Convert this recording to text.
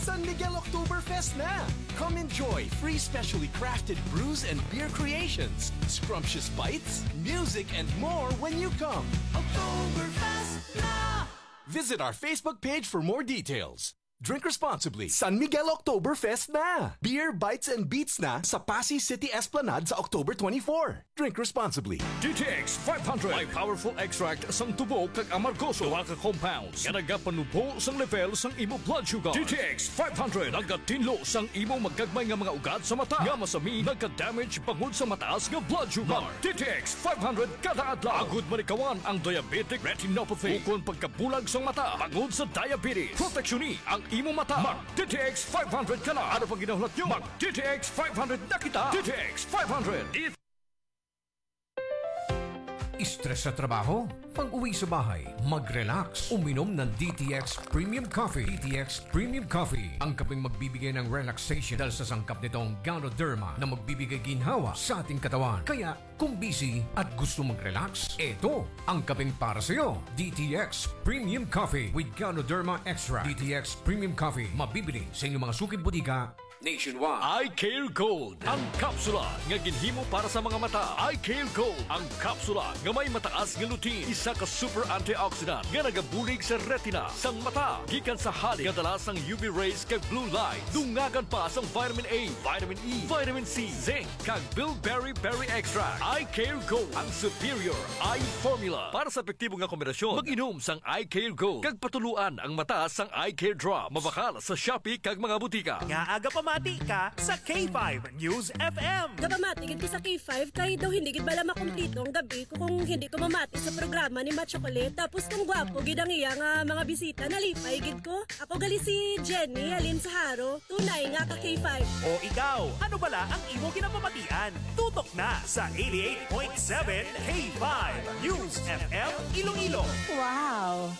San Miguel Oktoberfest na! Come enjoy free specially crafted brews and beer creations, scrumptious bites, music, and more when you come. Oktoberfest na! Visit our Facebook page for more details. Drink responsibly. San Miguel Oktoberfest na! Beer, bites, and beats na sa Pasay City Esplanade sa October 24. Drink responsibly. DTX 500 may powerful extract sang tubo kag amargoso duha ka compounds nga nagapanubo sang level sang imo blood sugar. DTX 500 nagatinlo sang imo magagmay nga mga ugat sa mata nga masami nagka-damage bangod sa mataas nga blood sugar. DTX 500 kada adlaw agud manikawan ang diabetic retinopathy ukon pagkabulag sang mata bangod sa diabetes. Proteksyon ang imo mata. Mag DTX 500 ka na. Ano pang ginahulat nyo? Mag DTX 500 na kita. DTX 500. Stress sa trabaho? Pag-uwi sa bahay, mag-relax. Uminom ng DTX Premium Coffee. DTX Premium Coffee, ang kaping magbibigay ng relaxation dahil sa sangkap nitong Ganoderma na magbibigay ginhawa sa ating katawan. Kaya kung busy at gusto mag-relax, ito ang kaping para sa iyo. DTX Premium Coffee with Ganoderma Extra. DTX Premium Coffee, mabibili sa inyong mga suking butika nationwide. Eye Care Gold, ang kapsula nga ginhimo para sa mga mata. Eye Care Gold, ang kapsula nga may mataas nga lutein, isa ka super antioxidant nga nagabulig sa retina sang mata gikan sa halik nga dala sang UV rays kag blue light. Dungagan pa sang vitamin A, vitamin E, vitamin C, zinc kag bilberry berry extract. Eye Care Gold, ang superior eye formula para sa epektibo nga kombinasyon. Mag-inom sang Eye Care Gold kag patuluan ang mata sang Eye Care Drop. Mabakal sa Shopee kag mga butika. Nga aga pamati ka sa K5 News FM. Gapamati gid ko sa K5 kay daw hindi gid bala makumpleto ang gabi ko kung hindi ko mamati sa programa ni Matt Chocolate. Tapos kung gwapo gid ang iya nga mga bisita nalipay gid ko. Ako gali si Jenny Alin Saharo, tunay nga ka K5. O ikaw, ano bala ang imo ginapamatian? Tutok na sa 88.7 K5 News FM Iloilo. Wow!